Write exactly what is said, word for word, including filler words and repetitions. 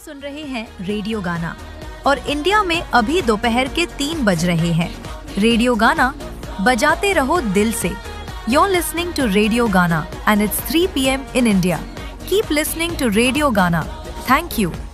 सुन रहे हैं रेडियो गाना और इंडिया में अभी दोपहर के तीन बज रहे हैं। रेडियो गाना बजाते रहो दिल से। You're listening to Radio Gana and it's three p m in India. Keep listening to Radio Gana. Thank you.